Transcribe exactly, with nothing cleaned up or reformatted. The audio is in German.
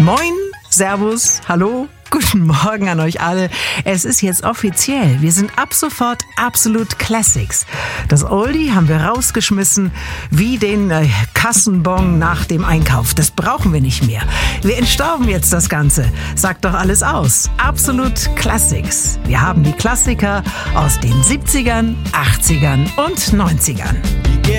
Moin, Servus, hallo, guten Morgen an euch alle. Es ist jetzt offiziell. Wir sind ab sofort Absolut Classics. Das Oldie haben wir rausgeschmissen, wie den äh, Kassenbon nach dem Einkauf. Das brauchen wir nicht mehr. Wir entstauben jetzt das Ganze. Sagt doch alles aus. Absolut Classics. Wir haben die Klassiker aus den siebzigern, achtzigern und neunzigern.